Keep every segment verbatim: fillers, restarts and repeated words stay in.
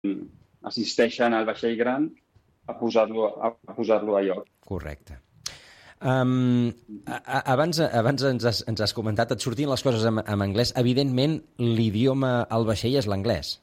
assisteixen al vaixell gran a posar-lo a, a posar-lo a lloc. Correcte. Um, a, a, abans abans ens, has, ens has comentat, et sortien les coses en, en anglès. Evidentment, l'idioma al vaixell és l'anglès.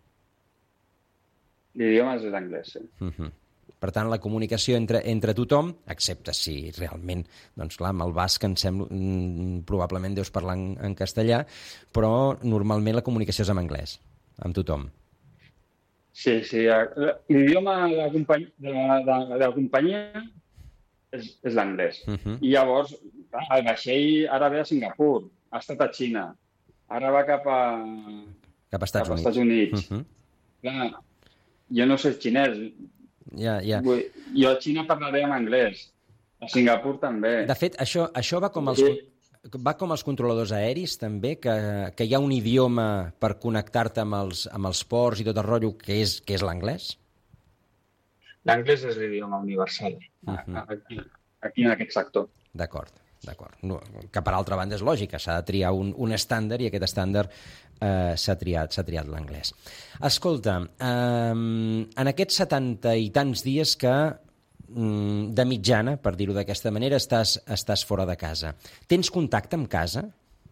L'idioma és l'anglès, sí. Uh-huh. Per tant, la comunicació entre, entre tothom, excepte si realment, doncs clar, amb el basc em sembla, mm, probablement deus parlar en, en castellà, però normalment la comunicació és en anglès, amb tothom. Sí, sí. L'idioma de la, company de, de, de la companyia és, és l'anglès. Uh-huh. I llavors, clar, el vaixell ara ve a Singapur, ha estat a Xina, ara va cap a... Cap a Estats cap a Units. Estats Units. Uh-huh. Clar, jo no sé xinès. Ja, ja. Jo a Xina parlaré en anglès. A Singapur també. De fet, això, això va com els... Sí. Va com els controladors aeris, també, que, que hi ha un idioma per connectar-te amb els, amb els ports i tot el rotllo, que és, que és l'anglès? L'anglès és l'idioma universal, uh-huh. aquí, aquí en aquest sector. D'acord, d'acord. No, que per altra banda és lògica, s'ha de triar un, un estàndard i aquest estàndard eh, s'ha triat, s'ha triat l'anglès. Escolta, eh, en aquests setanta i tants dies que de mitjana, per dir-ho d'aquesta manera, estàs, estàs fora de casa. Tens contacte amb casa?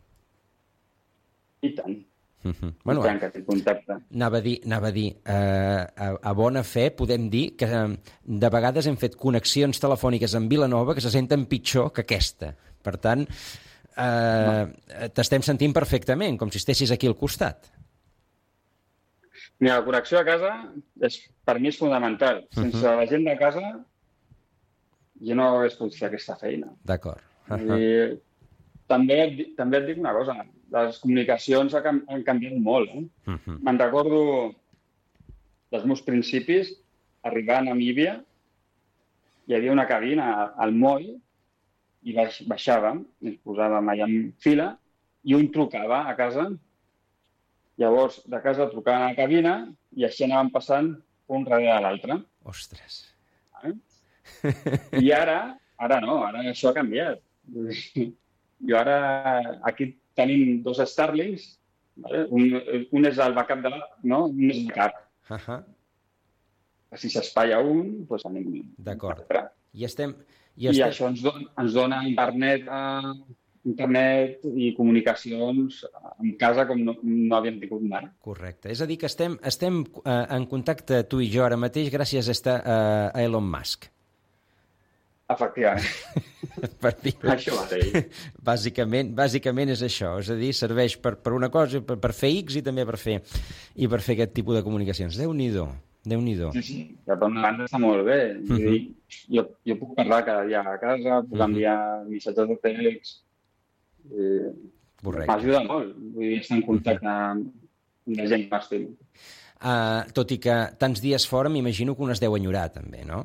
I tant. Uh-huh. Bueno, I tant que tinc contacte. Anava a dir, anava a, dir eh, a, a bona fe podem dir que eh, de vegades hem fet connexions telefòniques amb Vilanova que se senten pitjor que aquesta. Per tant, eh, no. t'estem sentint perfectament, com si estessis aquí al costat. Mira, la connexió a casa és, per mi és fonamental. Sense uh-huh. la gent de casa jo no hagués pogut fer aquesta feina. D'acord. Uh-huh. I també, també et dic una cosa, les comunicacions han, han canviat molt. Eh? Uh-huh. Me'n recordo dels meus principis, arribar a Namíbia, hi havia una cabina al moll i baix, baixàvem, ens posàvem allà en fila i un trucava a casa. Llavors, de casa trucaven a la cabina i així anàvem passant un darrere l'altre. Ostres. Eh? I ara, ara no, ara això ha canviat. Jo ara, aquí tenim dos Starlinks, ¿vale? un, un és el backup de la... no? Un és el backup. Uh-huh. Si s'espatlla un, doncs anem... D'acord. I estem... I, estem... I això ens dona, ens dona internet, eh, internet i comunicacions en casa com no, no havíem tingut mai. Correcte. És a dir, que estem, estem eh, en contacte tu i jo ara mateix gràcies a, esta, eh, a Elon Musk. Efectivament. Per dir això mateix. Bàsicament, bàsicament és això. És a dir, serveix per, per una cosa, per, per fer X i també per fer, i per fer aquest tipus de comunicacions. Déu-n'hi-do. Déu-n'hi-do. Sí, sí. Per una banda està molt bé. Uh-huh. dir, jo, jo puc parlar cada dia a casa, puc uh-huh. enviar missatges de text. Eh, M'ajuda molt. Vull dir, estar en contacte amb la gent que m'estimo. Uh, tot i que tants dies fora, m'imagino que un es deu enyorar, també, no?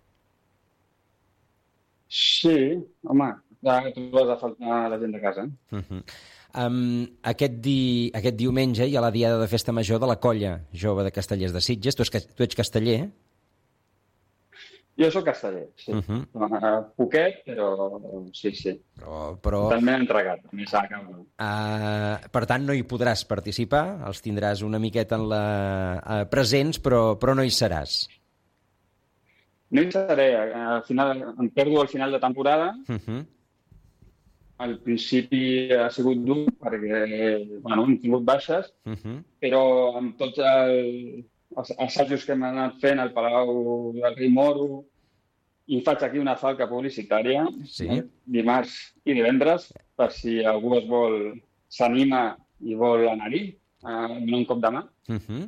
Sí, home, ja trobes a faltar la gent de casa. Uh-huh. Um, aquest, di... aquest diumenge hi ha la diada de festa major de la Colla Jove de Castellers de Sitges. Tu, és... tu ets casteller, eh? Jo soc casteller, sí. Uh-huh. Uh, poquet, però sí, sí. Però, però... També m'he entregat, m'he sacat. Uh, per tant, no hi podràs participar, els tindràs una miqueta en la... uh, presents, però, però no hi seràs. No hi seré. Al final, em perdo al final de temporada. Uh-huh. Al principi ha sigut dur perquè bueno, hem tingut baixes, uh-huh. però amb tots el, els assajos que hem anat fent al Palau del Rei Moro, i faig aquí una falca publicitària, sí. eh? dimarts i divendres, per si algú es vol, s'anima i vol anar-hi, a donar un cop de mà. Uh-huh.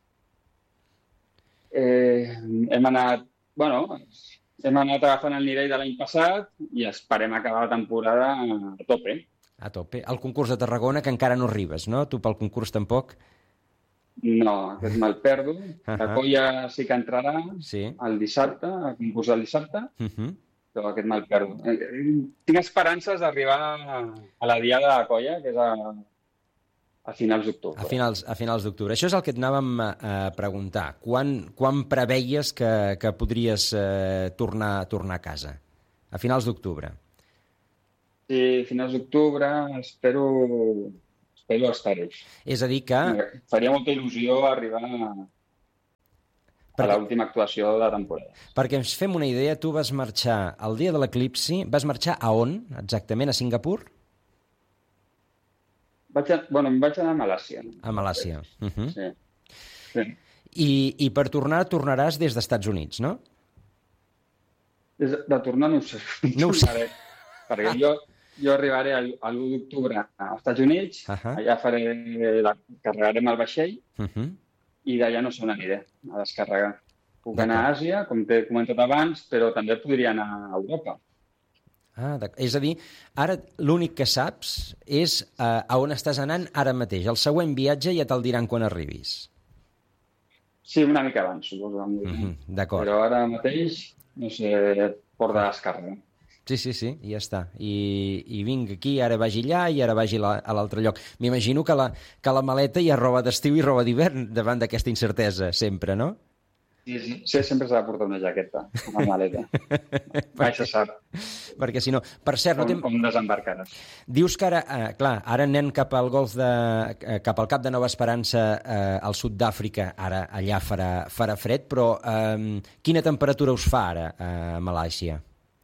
eh, hem anat Bueno, hem anat agafant el nivell de l'any passat i esperem acabar la temporada a tope. A tope. El concurs de Tarragona, que encara no arribes, no? Tu pel concurs tampoc? No, aquest me'l perdo. Uh-huh. La Colla sí que entrarà sí. el dissabte, el concurs del dissabte, uh-huh. però aquest me'l perdo. Tinc esperances d'arribar a la diada de la Colla, que és a... A finals d'octubre. A finals, a finals d'octubre. Això és el que et anàvem a, a preguntar. Quan, quan preveies que, que podries eh, tornar, tornar a casa? A finals d'octubre. Sí, a finals d'octubre espero, espero estar-hi. És a dir que... Faria molta il·lusió arribar a l'última actuació de la temporada. Perquè ens fem una idea, tu vas marxar el dia de l'eclipsi, vas marxar a on, exactament? A Singapur? Vaig a, bueno, em vaig anar a Malàisia. A Malàisia. Uh -huh. Sí. sí. I, I per tornar, tornaràs des d'Estats Units, no? Des de tornar no ho sé. No ho sé. Perquè jo, jo arribaré a l'u d'octubre als Estats Units, uh -huh. allà faré la, carregarem el vaixell, uh -huh. i d'allà no sé on aniré a descarregar. Puc anar a Àsia, com t'he comentat abans, però també podria anar a Europa. Ah, és a dir, ara l'únic que saps és uh, a on estàs anant ara mateix. El següent viatge ja te'l diran quan arribis. Sí, una mica abans, suposo. Mm -hmm, d'acord. Però ara mateix, no sé, port de descàrrega. Sí, sí, sí, i ja està. I, i vinc aquí, ara vagi allà i ara vagi la, a l'altre lloc. M'imagino que la, que la maleta hi ha roba d'estiu i roba d'hivern davant d'aquesta incertesa, sempre, no? Sí, sí, sí, sempre s'ha de portar una jaqueta, una maleta. Mai se sap. Perquè si no... Per cert, com, no com desembarcaràs. Dius que ara, eh, clar, ara anem cap al golf de... Eh, cap al Cap de Nova Esperança, eh, al sud d'Àfrica, ara allà farà, farà fred, però eh, quina temperatura us fa ara a Malàisia?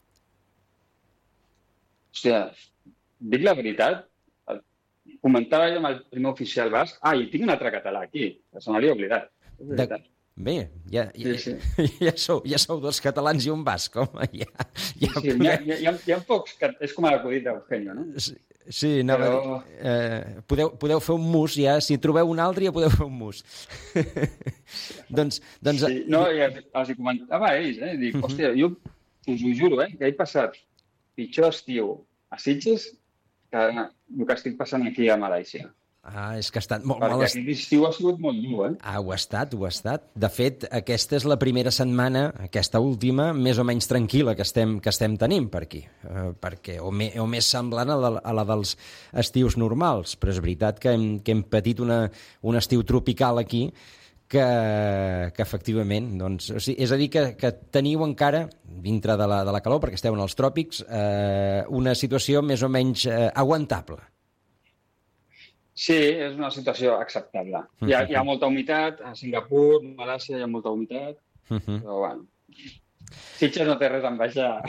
Hòstia, dic la veritat, comentava jo amb el primer oficial basc, ah, i tinc un altre català aquí, que se m'havia oblidat. De... Bé, ja, ja, sí, sí. ja, sou, ja sou dos catalans i un basc, home. Ja, ja, sí, sí, hi, ha, hi, ha, hi ha pocs, que és com l'acudit d'Eugenio, no? Sí, sí anava Però... a dir, eh, podeu, podeu fer un mus, ja, si trobeu un altre ja podeu fer un mus. doncs, doncs... Sí, no, ja els hi comentava a ells, eh? Dic, hòstia, jo us ho juro, eh? Que he passat pitjor estiu a Sitges que el que estic passant aquí a Malàisia. Ah, és que ha estat molt mal. Perquè mal... aquest estiu ha sigut molt dur, eh? Ah, ho ha estat, ho ha estat. De fet, aquesta és la primera setmana, aquesta última, més o menys tranquil·la que estem, que estem tenint per aquí. Eh, perquè, o, me, o més semblant a la, a la dels estius normals. Però és veritat que hem, que hem patit una, un estiu tropical aquí que, que efectivament, doncs, o sigui, és a dir, que, que teniu encara, dintre de la, de la calor, perquè esteu en els tròpics, eh, una situació més o menys eh, aguantable. Sí, és una situació acceptable. Hi ha, hi ha molta humitat, a Singapur, a Malàisia hi ha molta humitat, uh -huh. però bueno, Sitges no té res a envejar.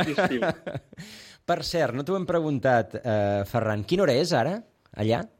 Per cert, no t'ho hem preguntat, eh, Ferran, quina hora és ara, allà?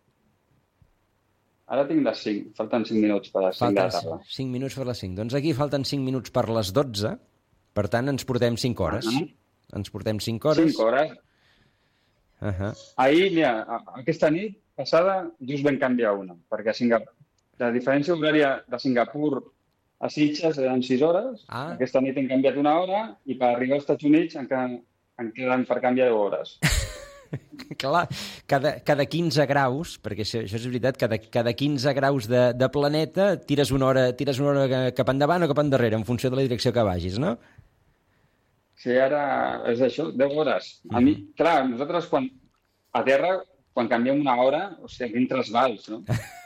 Ara tinc les cinc, falten cinc minuts per les cinc de la tarda. cinc minuts per les cinc. Doncs aquí falten cinc minuts per les dotze, per tant ens portem cinc hores. Uh -huh. Ens portem cinc hores. cinc hores. Uh -huh. Ahir, mira, aquesta nit passada just vam canviar una, perquè a Singapur, la diferència horària de Singapur a Sitges eren sis hores, ah. Aquesta nit hem canviat una hora i per arribar als Estats Units encara en queden per canviar deu hores. Clar, cada, cada quinze graus, perquè això, això és veritat, cada, cada quinze graus de, de planeta tires una, hora, tires una hora cap endavant o cap endarrere, en funció de la direcció que vagis, no? Sí, ara és això, deu hores. A mi, mm. clar, nosaltres quan a terra, quan canviem una hora, o sigui, quin trasbals, no?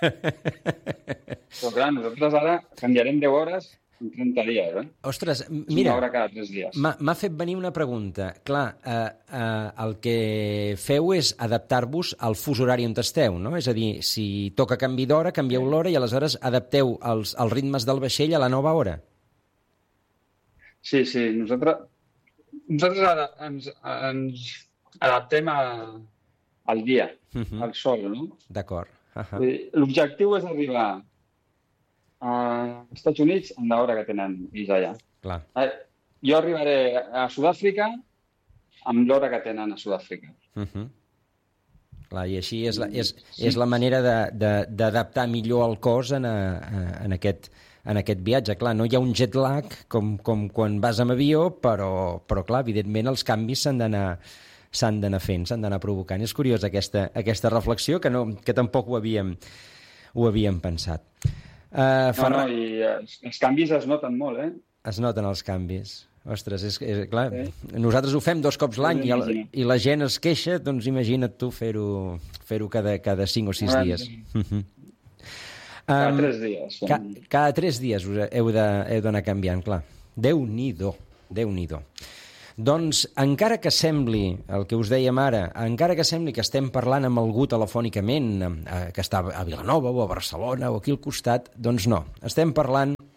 Però clar, nosaltres ara canviarem deu hores en trenta dies, eh? Ostres, mira, una hora cada tres dies. M'ha fet venir una pregunta. Clar, eh, eh, el que feu és adaptar-vos al fus horari on esteu, no? És a dir, si toca canvi d'hora, canvieu sí. l'hora i aleshores adapteu els, els ritmes del vaixell a la nova hora. Sí, sí, nosaltres, nosaltres ara ens, ens adaptem a, al dia, uh -huh. al sol, no? D'acord. Uh -huh. L'objectiu és arribar als Estats Units amb l'hora que tenen ells allà. Clar. Jo arribaré a Sud-àfrica amb l'hora que tenen a Sud-àfrica. Uh -huh. Clar, i així és la, és, sí. és la manera d'adaptar millor el cos en, a, en, aquest, en aquest viatge. Clar, no hi ha un jet lag com, com quan vas amb avió, però, però clar, evidentment els canvis s'han d'anar s'han d'anar fent, s'han d'anar provocant. És curiós aquesta, aquesta reflexió que, no, que tampoc ho havíem, ho havíem pensat. Uh, Ferran... No, no, i els, els canvis es noten molt, eh? Es noten els canvis. Ostres, és, és clar, sí. Nosaltres ho fem dos cops l'any i, i la gent es queixa, doncs imagina't tu fer-ho fer-ho cada, cada cinc o sis ah, dies. Sí. Uh-huh. Cada um, tres dies. Ca, cada tres dies us heu d'anar canviant, clar. Déu-n'hi-do, Déu-n'hi-do. Doncs, encara que sembli, el que us dèiem ara, encara que sembli que estem parlant amb algú telefònicament, eh, que està a Vilanova o a Barcelona o aquí al costat, doncs no. Estem parlant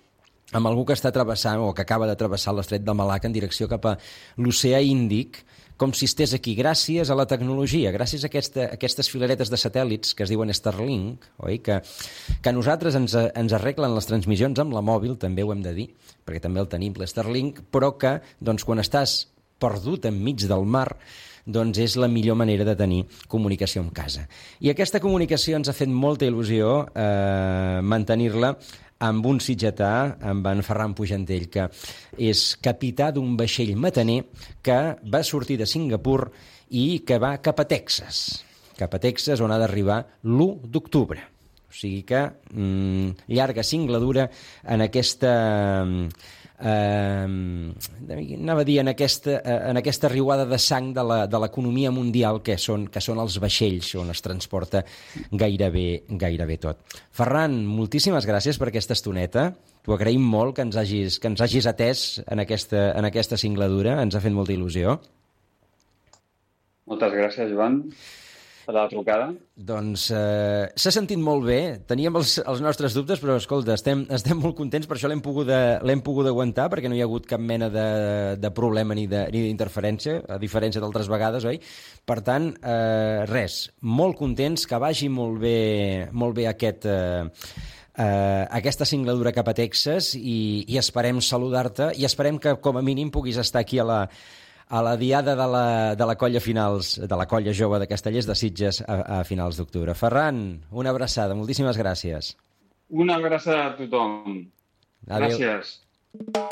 amb algú que està travessant o que acaba de travessar l'estret de Malacca en direcció cap a l'oceà Índic, com si estés aquí, gràcies a la tecnologia, gràcies a, aquesta, a aquestes filaretes de satèl·lits que es diuen Starlink, oi? Que, que a nosaltres ens, ens arreglen les transmissions amb la mòbil, també ho hem de dir, perquè també el tenim, l'Starlink, però que doncs, quan estàs perdut enmig del mar, doncs és la millor manera de tenir comunicació amb casa. I aquesta comunicació ens ha fet molta il·lusió eh, mantenir-la amb un sitgetà, amb en Ferran Pujantell, que és capità d'un vaixell mataner que va sortir de Singapur i que va cap a Texas, cap a Texas on ha d'arribar l'u d'octubre. O sigui que mmm, llarga singladura en aquesta... Eh, anava a dir en aquesta, en aquesta riuada de sang de la, de l'economia mundial que són, que són els vaixells on es transporta gairebé, gairebé tot. Ferran, moltíssimes gràcies per aquesta estoneta. T'ho agraïm molt que ens hagis, que ens hagis atès en aquesta, en aquesta singladura. Ens ha fet molta il·lusió. Moltes gràcies, Joan, per la trucada. Doncs eh, s'ha sentit molt bé, teníem els, els nostres dubtes, però escolta, estem, estem molt contents, per això l'hem pogut, l'hem pogut aguantar, perquè no hi ha hagut cap mena de, de problema ni d'interferència, a diferència d'altres vegades, oi? Per tant, eh, res, molt contents, que vagi molt bé, molt bé aquest... Eh, Uh, aquesta singladura cap a Texas i, i esperem saludar-te i esperem que com a mínim puguis estar aquí a la, a la diada de la, de la colla finals, de la colla jove de Castellers de Sitges a, a finals d'octubre. Ferran, una abraçada, moltíssimes gràcies. Una abraçada a tothom. Adéu. Gràcies.